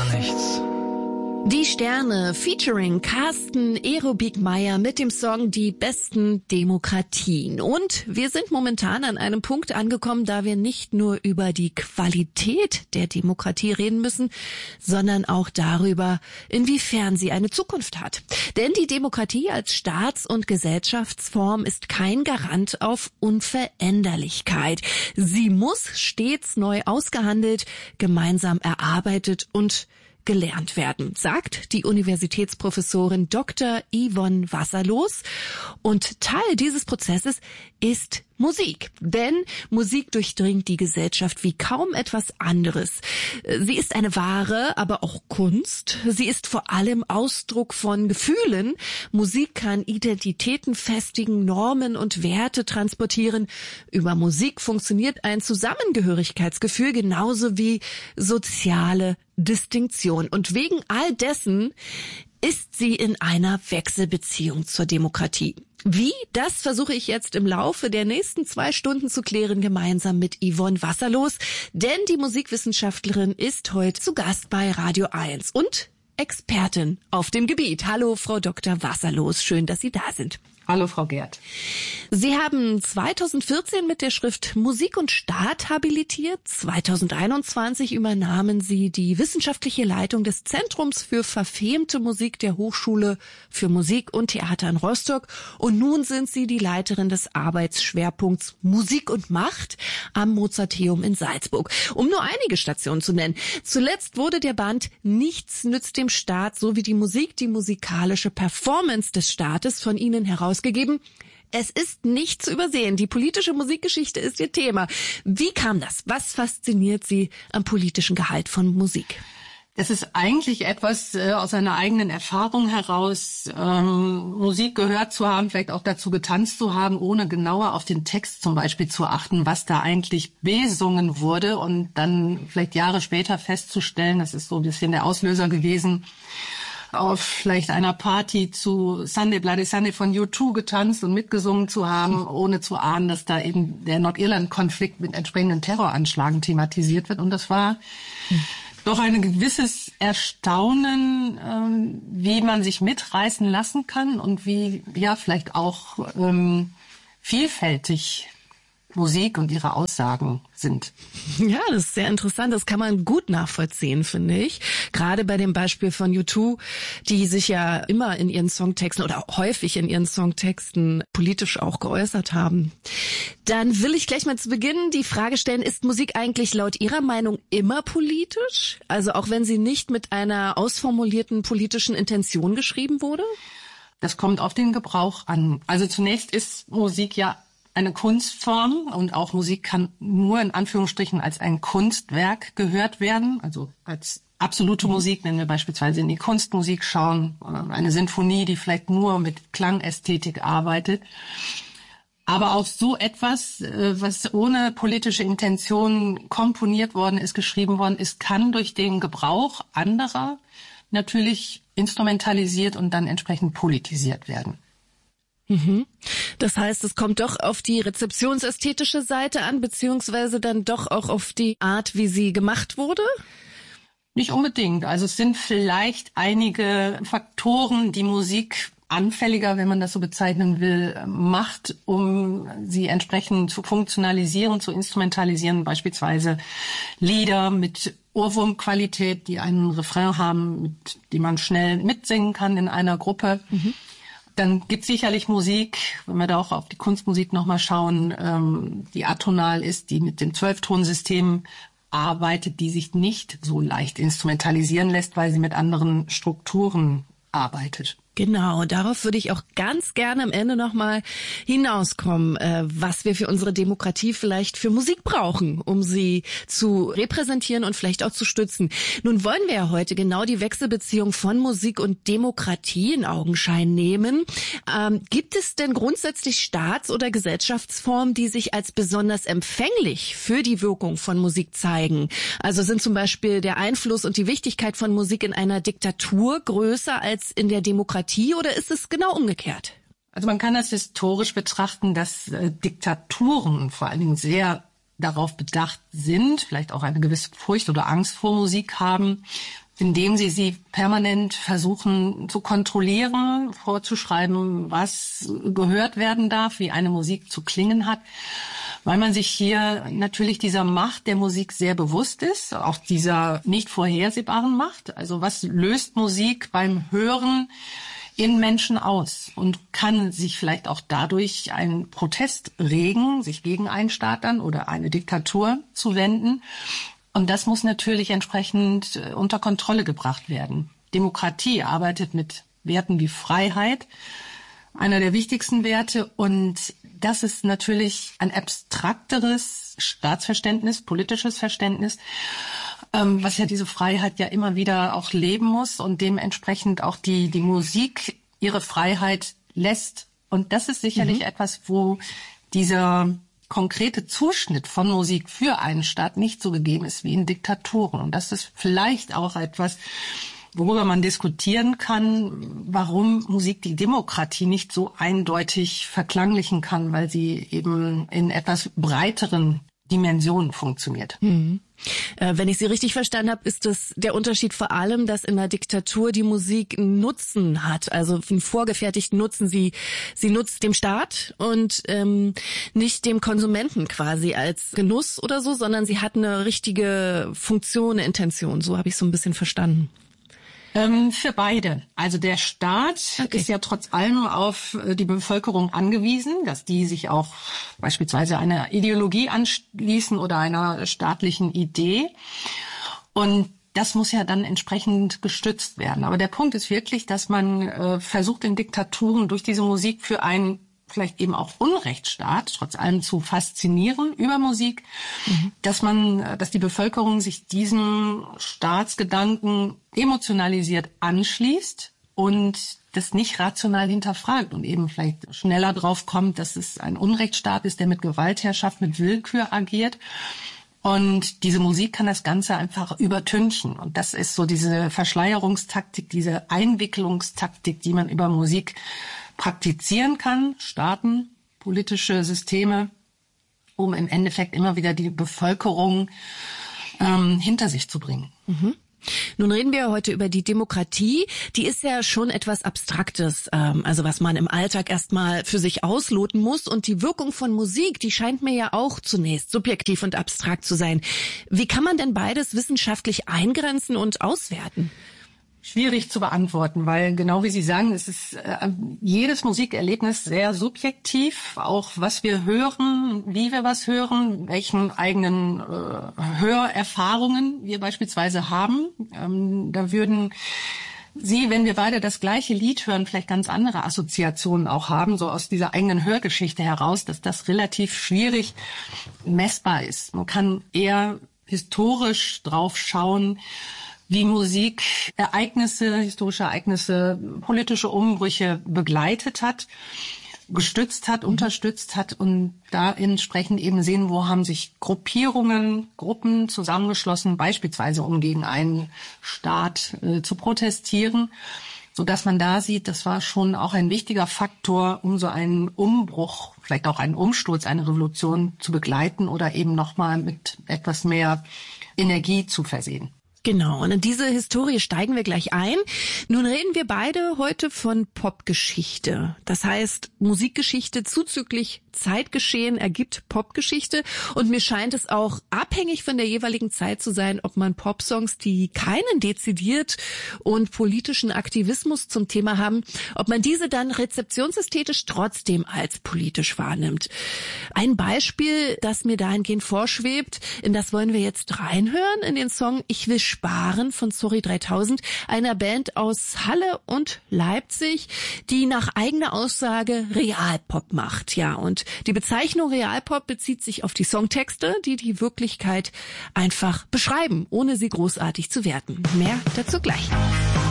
nichts. Die Sterne featuring Carsten Aerobic-Meyer mit dem Song Die besten Demokratien. Und wir sind momentan an einem Punkt angekommen, da wir nicht nur über die Qualität der Demokratie reden müssen, sondern auch darüber, inwiefern sie eine Zukunft hat. Denn die Demokratie als Staats- und Gesellschaftsform ist kein Garant auf Unveränderlichkeit. Sie muss stets neu ausgehandelt, gemeinsam erarbeitet und gelernt werden, sagt die Universitätsprofessorin Dr. Yvonne Wasserlos. Und Teil dieses Prozesses ist Musik. Denn Musik durchdringt die Gesellschaft wie kaum etwas anderes. Sie ist eine Ware, aber auch Kunst. Sie ist vor allem Ausdruck von Gefühlen. Musik kann Identitäten festigen, Normen und Werte transportieren. Über Musik funktioniert ein Zusammengehörigkeitsgefühl genauso wie soziale Distinktion. Und wegen all dessen ist sie in einer Wechselbeziehung zur Demokratie. Wie? Das versuche ich jetzt im Laufe der nächsten 2 Stunden zu klären, gemeinsam mit Yvonne Wasserlos. Denn die Musikwissenschaftlerin ist heute zu Gast bei Radio 1 und Expertin auf dem Gebiet. Hallo, Frau Dr. Wasserlos. Schön, dass Sie da sind. Hallo, Frau Gerd. Sie haben 2014 mit der Schrift Musik und Staat habilitiert. 2021 übernahmen Sie die wissenschaftliche Leitung des Zentrums für verfemte Musik der Hochschule für Musik und Theater in Rostock. Und nun sind Sie die Leiterin des Arbeitsschwerpunkts Musik und Macht am Mozarteum in Salzburg. Um nur einige Stationen zu nennen. Zuletzt wurde der Band Nichts nützt dem Staat sowie die Musik, die musikalische Performance des Staates von Ihnen herausgegeben. Es ist nicht zu übersehen. Die politische Musikgeschichte ist Ihr Thema. Wie kam das? Was fasziniert Sie am politischen Gehalt von Musik? Es ist eigentlich etwas aus einer eigenen Erfahrung heraus, Musik gehört zu haben, vielleicht auch dazu getanzt zu haben, ohne genauer auf den Text zum Beispiel zu achten, was da eigentlich besungen wurde und dann vielleicht Jahre später festzustellen, das ist so ein bisschen der Auslöser gewesen, auf vielleicht einer Party zu Sunday Bloody Sunday von U2 getanzt und mitgesungen zu haben, ohne zu ahnen, dass da eben der Nordirland-Konflikt mit entsprechenden Terroranschlagen thematisiert wird. Und das war doch ein gewisses Erstaunen, wie man sich mitreißen lassen kann und wie ja vielleicht auch vielfältig Musik und ihre Aussagen sind. Ja, das ist sehr interessant. Das kann man gut nachvollziehen, finde ich. Gerade bei dem Beispiel von U2, die sich ja immer in ihren Songtexten oder häufig in ihren Songtexten politisch auch geäußert haben. Dann will ich gleich mal zu Beginn die Frage stellen, ist Musik eigentlich laut Ihrer Meinung immer politisch? Also auch wenn sie nicht mit einer ausformulierten politischen Intention geschrieben wurde? Das kommt auf den Gebrauch an. Also zunächst ist Musik ja eine Kunstform und auch Musik kann nur in Anführungsstrichen als ein Kunstwerk gehört werden. Also als absolute Musik, wenn wir beispielsweise in die Kunstmusik schauen, eine Sinfonie, die vielleicht nur mit Klangästhetik arbeitet. Aber auch so etwas, was ohne politische Intention komponiert worden ist, geschrieben worden ist, kann durch den Gebrauch anderer natürlich instrumentalisiert und dann entsprechend politisiert werden. Das heißt, es kommt doch auf die rezeptionsästhetische Seite an, beziehungsweise dann doch auch auf die Art, wie sie gemacht wurde? Nicht unbedingt. Also es sind vielleicht einige Faktoren, die Musik anfälliger, wenn man das so bezeichnen will, macht, um sie entsprechend zu funktionalisieren, zu instrumentalisieren. Beispielsweise Lieder mit Ohrwurmqualität, die einen Refrain haben, mit dem man schnell mitsingen kann in einer Gruppe. Dann gibt es sicherlich Musik, wenn wir da auch auf die Kunstmusik nochmal schauen, die atonal ist, die mit dem 12-Ton-System arbeitet, die sich nicht so leicht instrumentalisieren lässt, weil sie mit anderen Strukturen arbeitet. Genau, darauf würde ich auch ganz gerne am Ende nochmal hinauskommen, was wir für unsere Demokratie vielleicht für Musik brauchen, um sie zu repräsentieren und vielleicht auch zu stützen. Nun wollen wir ja heute genau die Wechselbeziehung von Musik und Demokratie in Augenschein nehmen. Gibt es denn grundsätzlich Staats- oder Gesellschaftsformen, die sich als besonders empfänglich für die Wirkung von Musik zeigen? Also sind zum Beispiel der Einfluss und die Wichtigkeit von Musik in einer Diktatur größer als in der Demokratie? Oder ist es genau umgekehrt? Also man kann das historisch betrachten, dass Diktaturen vor allen Dingen sehr darauf bedacht sind, vielleicht auch eine gewisse Furcht oder Angst vor Musik haben, indem sie permanent versuchen zu kontrollieren, vorzuschreiben, was gehört werden darf, wie eine Musik zu klingen hat, weil man sich hier natürlich dieser Macht der Musik sehr bewusst ist, auch dieser nicht vorhersehbaren Macht. Also was löst Musik beim Hören in Menschen aus und kann sich vielleicht auch dadurch einen Protest regen, sich gegen einen Staat dann oder eine Diktatur zu wenden. Und das muss natürlich entsprechend unter Kontrolle gebracht werden. Demokratie arbeitet mit Werten wie Freiheit, einer der wichtigsten Werte. Und das ist natürlich ein abstrakteres Staatsverständnis, politisches Verständnis, was ja diese Freiheit ja immer wieder auch leben muss und dementsprechend auch die Musik ihre Freiheit lässt. Und das ist sicherlich etwas, wo dieser konkrete Zuschnitt von Musik für einen Staat nicht so gegeben ist wie in Diktaturen. Und das ist vielleicht auch etwas, worüber man diskutieren kann, warum Musik die Demokratie nicht so eindeutig verklanglichen kann, weil sie eben in etwas breiteren Dimensionen funktioniert. Wenn ich Sie richtig verstanden habe, ist das der Unterschied vor allem, dass in der Diktatur die Musik einen Nutzen hat, also einen vorgefertigten Nutzen. Sie nutzt dem Staat und nicht dem Konsumenten quasi als Genuss oder so, sondern sie hat eine richtige Funktion, eine Intention. So habe ich so ein bisschen verstanden. Für beide. Also der Staat ist ja trotz allem auf die Bevölkerung angewiesen, dass die sich auch beispielsweise einer Ideologie anschließen oder einer staatlichen Idee. Und das muss ja dann entsprechend gestützt werden. Aber der Punkt ist wirklich, dass man versucht, in Diktaturen durch diese Musik für einen vielleicht eben auch Unrechtsstaat trotz allem zu faszinieren über Musik, dass die Bevölkerung sich diesem Staatsgedanken emotionalisiert anschließt und das nicht rational hinterfragt und eben vielleicht schneller drauf kommt, dass es ein Unrechtsstaat ist, der mit Gewaltherrschaft, mit Willkür agiert. Und diese Musik kann das Ganze einfach übertünchen. Und das ist so diese Verschleierungstaktik, diese Einwicklungstaktik, die man über Musik praktizieren kann, Staaten, politische Systeme, um im Endeffekt immer wieder die Bevölkerung hinter sich zu bringen. Nun reden wir heute über die Demokratie. Die ist ja schon etwas Abstraktes, also was man im Alltag erstmal für sich ausloten muss. Und die Wirkung von Musik, die scheint mir ja auch zunächst subjektiv und abstrakt zu sein. Wie kann man denn beides wissenschaftlich eingrenzen und auswerten? Schwierig zu beantworten, weil genau wie Sie sagen, es ist jedes Musikerlebnis sehr subjektiv, auch was wir hören, wie wir was hören, welchen eigenen Hörerfahrungen wir beispielsweise haben. Da würden Sie, wenn wir beide das gleiche Lied hören, vielleicht ganz andere Assoziationen auch haben, so aus dieser eigenen Hörgeschichte heraus, dass das relativ schwierig messbar ist. Man kann eher historisch drauf schauen, wie Musik historische Ereignisse, politische Umbrüche begleitet hat, gestützt hat, unterstützt hat und da entsprechend eben sehen, wo haben sich Gruppen zusammengeschlossen, beispielsweise um gegen einen Staat zu protestieren, sodass man da sieht, das war schon auch ein wichtiger Faktor, um so einen Umbruch, vielleicht auch einen Umsturz, eine Revolution zu begleiten oder eben nochmal mit etwas mehr Energie zu versehen. Genau, und in diese Historie steigen wir gleich ein. Nun reden wir beide heute von Popgeschichte. Das heißt, Musikgeschichte zuzüglich Zeitgeschehen ergibt Popgeschichte. Und mir scheint es auch abhängig von der jeweiligen Zeit zu sein, ob man Popsongs, die keinen dezidiert und politischen Aktivismus zum Thema haben, ob man diese dann rezeptionsästhetisch trotzdem als politisch wahrnimmt. Ein Beispiel, das mir dahingehend vorschwebt, in das wollen wir jetzt reinhören, in den Song Ich will sparen von Sorry 3000, einer Band aus Halle und Leipzig, die nach eigener Aussage Realpop macht. Ja, und die Bezeichnung Realpop bezieht sich auf die Songtexte, die die Wirklichkeit einfach beschreiben, ohne sie großartig zu werten. Mehr dazu gleich.